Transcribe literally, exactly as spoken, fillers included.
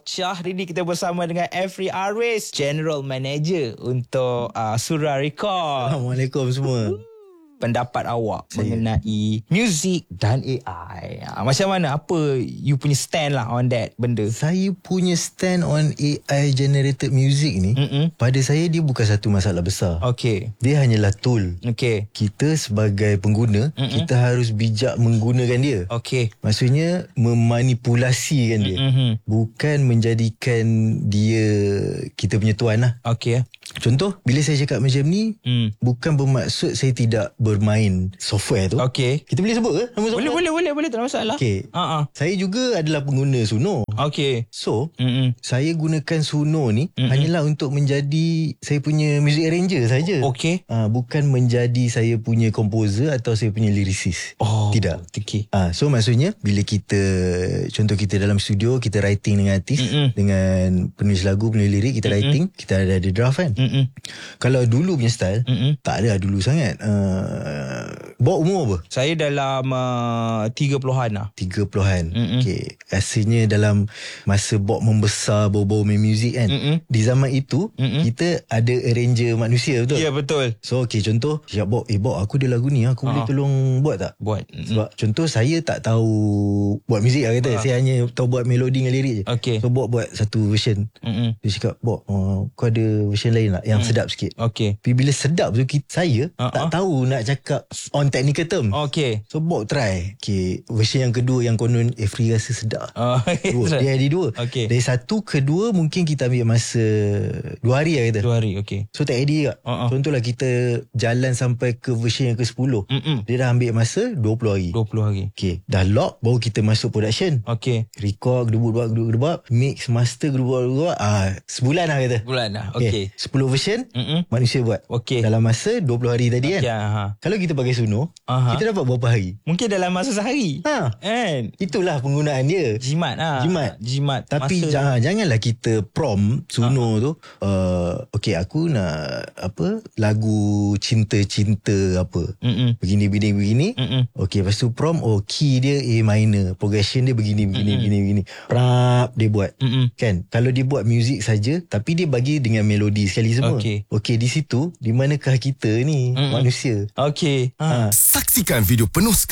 Syahrini ni kita bersama dengan Every Aris, General Manager untuk uh, Surah Record. Assalamualaikum semua. Pendapat awak Saya. mengenai muzik dan A I. Ha, macam mana? Apa you punya stand lah on that benda? Saya punya stand on A I generated music ni, Mm-mm. pada saya dia bukan satu masalah besar. Okay. Dia hanyalah tool. Okay. Kita sebagai pengguna, Mm-mm. kita harus bijak menggunakan dia. Okay. Maksudnya memanipulasikan dia. Mm-hmm. Bukan menjadikan dia kita punya tuan lah. Okay. Contoh, bila saya cakap macam ni, Hmm. bukan bermaksud saya tidak bermain software tu. Okay. Kita boleh sebut ke nama software? Boleh, boleh, boleh, boleh. Tak ada masalah. Okay. Uh-uh. Saya juga adalah pengguna Suno. Okay. So, Mm-mm. saya gunakan Suno ni Mm-mm. hanyalah untuk menjadi saya punya music arranger saja. Okay. Uh, bukan menjadi saya punya composer atau saya punya lyricist. Oh. Tidak. Okay. Ah, so maksudnya bila kita, contoh kita dalam studio, kita writing dengan artis, Mm-mm. dengan penulis lagu, penulis lirik, kita Mm-mm. writing, kita ada ada draft kan. Mm-mm. Kalau dulu punya style, Mm-mm. tak ada dulu sangat. Uh, bawa umur apa? Saya dalam uh, tiga puluhan lah. tiga puluhan. Mm-mm. Okay. Rasanya dalam masa Bob membesar, bawa-bawa main music kan. Mm-mm. Di zaman itu, Mm-mm. kita ada arranger manusia, betul? Ya, yeah, betul. So okay, contoh, siap Bob, eh Bob aku ada lagu ni, aku boleh Ha. tolong buat tak? Buat. Sebab contoh saya tak tahu buat muzik lah kata. Ha. Saya hanya tahu buat melodi dengan lirik je. Okay. So Bob buat satu version. Mm-mm. Dia cakap, Bob, uh, kau ada version lain tak yang Mm. sedap sikit? Okay. Tapi bila sedap tu, kita, saya Ha, tak ha. tahu nak cakap on technical term. Okay. So Bob try. Okay, version yang kedua yang konon Efri rasa sedap. Oh, Dua. Dia ada dua. Okay. Dari satu ke dua mungkin kita ambil masa dua hari lah kita. Dua hari. Okay. So tak edit tak? Ha, ha. Contohlah kita jalan sampai ke version yang ke sepuluh. Mm-mm. Dia dah ambil masa dua puluh hari. dua puluh hari. Okay, dah lock, baru kita masuk production. Okay. Record, gedebuk-gedebuk, gedebuk-gedebuk, mix, master, gedebuk-gedebuk. Ah, sebulan lah kata. Bulan lah. Okay. sepuluh version, Mm-mm. manusia buat. Okay. Dalam masa dua puluh hari tadi kan. Okay, ha. Kalau kita pakai Suno, Aha. kita dapat berapa hari? Mungkin dalam masa sehari. Ha, Kan? itulah penggunaan dia. Jimat lah. Jimat. Jimat. Tapi masa... jangan, janganlah kita prom Suno tu uh, okay, aku nak apa, lagu cinta-cinta apa, Mm-mm. begini begini begini. Mm-mm. Okay, lepas tu prom, oh key dia A minor, progression dia begini begini begini begini. Prap dia buat. Mm-mm. Kan, kalau dia buat muzik saja tapi dia bagi dengan melodi sekali semua. Okey. Okay, di situ di manakah kita ni Mm-mm. manusia? Okay. Ha. Ha. Saksikan video penuh